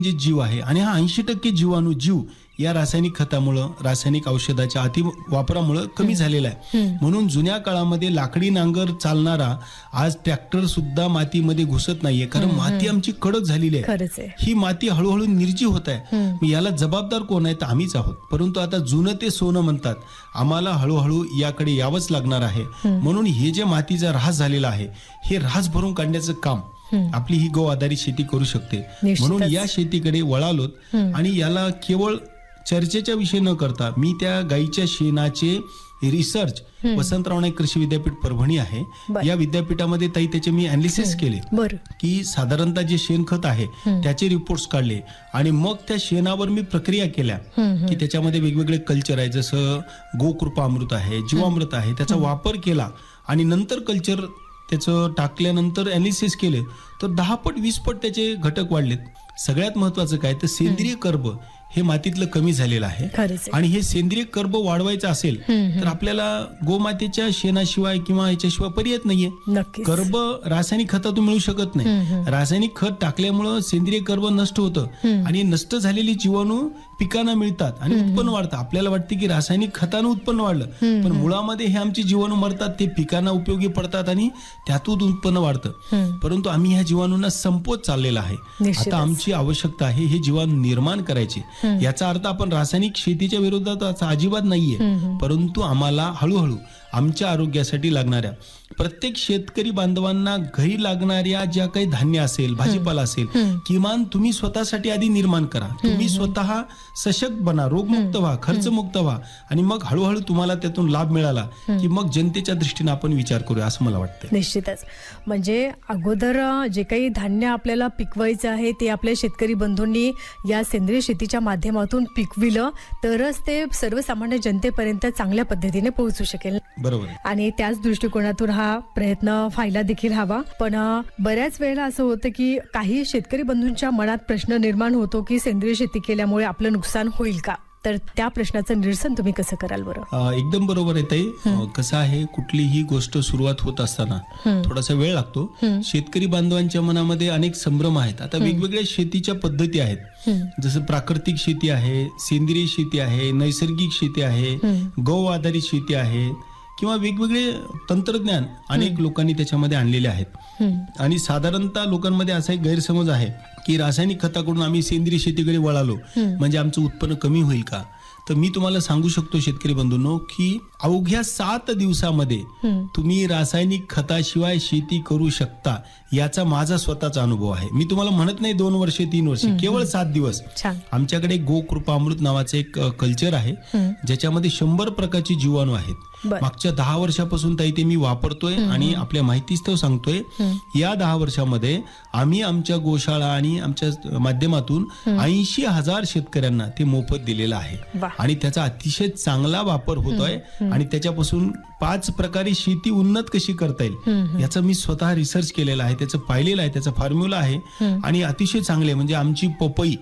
जे जीव आहे आणि हा 80% जीवाणू जीव या रासायनिक खतामुळे, रासायनिक औषधाच्या अति वापरामुळे कमी झालेला आहे. म्हणून जुन्या काळामध्ये लाकडी नांगर चालणारा आज ट्रॅक्टर सुद्धा मातीमध्ये घुसत नाहीये, कारण माती आमची कडक झालेली आहे. ही माती हळूहळू निर्जीव होत आहे. याला जबाबदार कोण आहे तर आम्हीच आहोत. परंतु आता जुनं ते सोनं म्हणतात, आम्हाला हळूहळू याकडे यावंच लागणार आहे. म्हणून हे जे मातीचा ऱ्हास झालेला आहे, हे ऱ्हास भरून काढण्याचं काम आपली ही गो आधारित शेती करू शकते. म्हणून या शेतीकडे वळालोत आणि याला केवळ चर्चेच्या विषय न करता मी त्या गाईच्या शेणाचे रिसर्च वसंतराव नाईक कृषी विद्यापीठ परभणी आहे, या विद्यापीठामध्ये ताई त्याचे मी अनालिसिस केले की साधारणतः जे शेणखत आहे त्याचे रिपोर्ट्स काढले आणि मग त्या शेणावर मी प्रक्रिया केल्या की त्याच्यामध्ये वेगवेगळे कल्चर आहे, जसं गोकृपा अमृत आहे, जीवामृत आहे, त्याचा वापर केला आणि नंतर कल्चर त्याचं टाकल्यानंतर अनालिसिस केले तर 10 पट 20 पट त्याचे घटक वाढलेत. सगळ्यात महत्वाचं काय तर सेंद्रिय कर्ब हे मातीतलं कमी झालेलं आहे आणि हे सेंद्रिय कर्ब वाढवायचं असेल तर आपल्याला गोमातेच्या शेणाशिवाय किंवा याच्याशिवाय पर्याय नाहीये. कर्ब रासायनिक खतातून मिळू शकत नाही. रासायनिक खत टाकल्यामुळं सेंद्रिय कर्ब नष्ट होतं आणि नष्ट झालेली जीवाणू पिकांना मिळतात आणि उत्पन्न वाढतं. आपल्याला वाटते की रासायनिक खतानं उत्पन्न वाढलं, पण मुळामध्ये हे आमचे जीवाणू मरतात, ते पिकांना उपयोगी पडतात आणि त्यातून उत्पन्न वाढतं. परंतु आम्ही ह्या जीवाणूंना संपवत चाललेला आहे. आता आमची आवश्यकता आहे हे जीवाणू निर्माण करायचे. याचा अर्थ आपण रासायनिक शेतीच्या विरोधात अजिबात नाहीये, परंतु आम्हाला हळूहळू आमच्या आरोग्यासाठी लागणाऱ्या प्रत्येक शेतकरी बांधवांना घरी लागणाऱ्या ज्या काही धान्य असेल, भाजीपाला असेल, किमान तुम्ही स्वतःसाठी आधी निर्माण करा. तुम्ही स्वतः सशक्त बना, रोगमुक्त व्हा, खर्चमुक्त व्हा आणि मग हळूहळू तुम्हाला त्यातून लाभ मिळाला की मग जनतेच्या दृष्टीने आपण विचार करूया असं मला वाटतं. निश्चितच. म्हणजे अगोदर जे काही धान्य आपल्याला पिकवायचं आहे ते आपल्या शेतकरी बंधूंनी या सेंद्रिय शेतीच्या माध्यमातून पिकविलं तरच ते सर्वसामान्य जनतेपर्यंत चांगल्या पद्धतीने पोहोचू शकेल. बरोबर. आणि त्याच दृष्टिकोनातून हा प्रयत्न व्हायला देखील हवा. पण बऱ्याच वेळेला असं होतं की काही शेतकरी बंधूंच्या मनात प्रश्न निर्माण होतो की सेंद्रिय शेती केल्यामुळे आपलं नुकसान होईल का, तर त्या प्रश्नाचं निरसन तुम्ही कसं कराल बरं? एकदम बरोबर आहे ताई. कसं आहे, कुठलीही गोष्ट सुरुवात होत असताना थोडासा वेळ लागतो. शेतकरी बांधवांच्या मनामध्ये अनेक संभ्रम आहेत. आता वेगवेगळ्या शेतीच्या पद्धती आहेत, जसं प्राकृतिक शेती आहे, सेंद्रिय शेती आहे, नैसर्गिक शेती आहे, गौ आधारित शेती आहे किंवा वेगवेगळे तंत्रज्ञान अनेक लोकांनी त्याच्यामध्ये आणलेले आहेत. आणि साधारणतः लोकांमध्ये असा एक गैरसमज आहे की रासायनिक खताकडून आम्ही सेंद्रिय शेतीकडे वळालो म्हणजे आमचं उत्पन्न कमी होईल का. तर मी तुम्हाला सांगू शकतो शेतकरी बंधूंनो की अवघ्या 7 दिवसामध्ये तुम्ही रासायनिक खताशिवाय शेती करू शकता, याचा माझा स्वतःचा अनुभव आहे. मी तुम्हाला म्हणत नाही 2 वर्षे 3 वर्षे, केवळ 7 दिवस. आमच्याकडे गोकृपा अमृत नावाचं एक कल्चर आहे ज्याच्यामध्ये 100 प्रकारचे जीवाणू आहेत. मागच्या 10 वर्षापासून ताई ते मी वापरतोय आणि आपल्या माहितीस्तव सांगतोय. या 10 वर्षामध्ये आम्ही आमच्या गोशाळा आणि आमच्या माध्यमातून 80,000 शेतकऱ्यांना ते मोफत दिलेलं आहे आणि त्याचा अतिशय चांगला वापर होतोय आणि त्याच्यापासून 5 प्रकारे शेती उन्नत कशी करता येईल याचा मी स्वतः रिसर्च केलेला आहे, त्याचं पाहिलेलं आहे, त्याचा फॉर्म्युला आहे आणि अतिशय चांगले. म्हणजे आमची पपई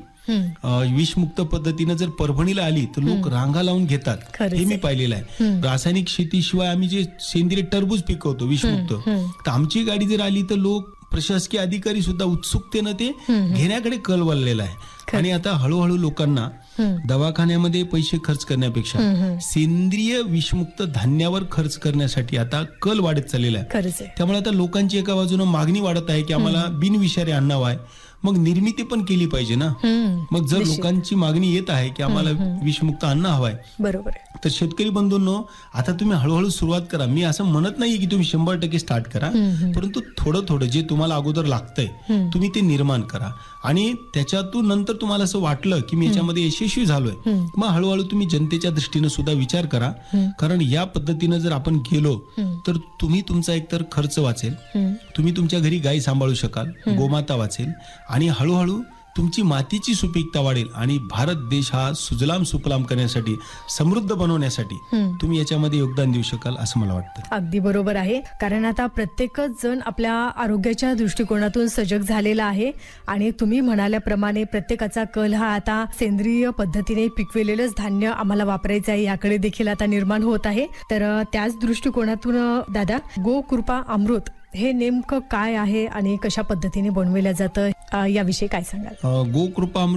विषमुक्त पद्धतीने जर परभणीला आली तर लोक रांगा लावून घेतात, हे मी पाहिलेलं आहे. रासायनिक शेतीशिवाय आम्ही जे सेंद्रिय टरबूज पिकवतो विषमुक्त, तर आमची गाडी जर आली तर लोक, प्रशासकीय अधिकारी सुद्धा उत्सुकतेनं ते घेण्याकडे कल वळलेला आहे. आणि आता हळूहळू लोकांना दवाखान्यामध्ये पैसे खर्च करण्यापेक्षा सेंद्रिय विषमुक्त धान्यावर खर्च करण्यासाठी आता कल वाढत चाललेला आहे. त्यामुळे आता लोकांची एका बाजूने मागणी वाढत आहे की आम्हाला बिनविषारी अन्न हवं आहे, मग निर्मिती पण केली पाहिजे ना. मग जर लोकांची मागणी येत आहे की आम्हाला विषमुक्त अन्न हवंय, बरोबर, तर शेतकरी बंधूंनो आता तुम्ही हळूहळू सुरुवात करा. मी असं म्हणत नाही की तुम्ही 100% स्टार्ट करा, परंतु थोडं थोडं जे तुम्हाला अगोदर लागतंय तुम्ही ते निर्माण करा आणि त्याच्यातून नंतर तुम्हाला असं वाटलं की मी याच्यामध्ये यशस्वी झालोय, मग हळूहळू तुम्ही जनतेच्या दृष्टीने सुद्धा विचार करा. कारण या पद्धतीने जर आपण गेलो तर तुम्ही तुमचा एकतर खर्च वाचेल, तुम्ही तुमच्या घरी गाई सांभाळू शकाल, गोमाता वाचेल आणि हळूहळू तुमची मातीची सुपीकता वाढेल आणि भारत देश हा सुजलाम सुफलाम करण्यासाठी, समृद्ध बनवण्यासाठी तुम्ही याच्यामध्ये योगदान देऊ शकाल असं मला वाटतं. अगदी बरोबर आहे. कारण आता प्रत्येकच जण आपल्या आरोग्याच्या दृष्टिकोनातून सजग झालेला आहे आणि तुम्ही म्हणाल्याप्रमाणे प्रत्येकाचा कल हा आता सेंद्रिय पद्धतीने पिकविलेलंच धान्य आम्हाला वापरायचं आहे याकडे देखील आता निर्माण होत आहे. तर त्याच दृष्टिकोनातून दादा, गोकृपा अमृत हे नेमकं काय आहे आणि कशा पद्धतीने बनवलं जातं? याविषयी काय सांगाल? गोकृपा